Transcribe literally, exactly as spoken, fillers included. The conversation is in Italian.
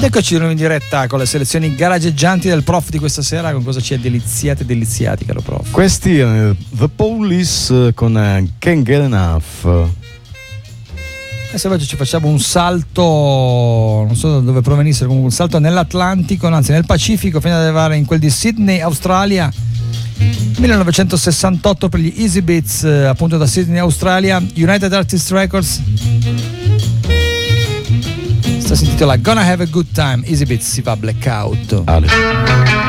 Ed eccoci in diretta con le selezioni garageggianti del prof di questa sera. Con cosa ci è deliziate e deliziati, caro prof? Questi erano The Police con uh, Can't Get Enough. Adesso oggi ci facciamo un salto, non so da dove provenisse, comunque un salto nell'Atlantico, anzi nel Pacifico, fino ad arrivare in quel di Sydney, Australia. millenovecentosessantotto per gli Easy Beats, appunto da Sydney, Australia. United Artists Records. Sta si intitola Gonna Have a Good Time. Easy Beats, si fa Blackout. Ale.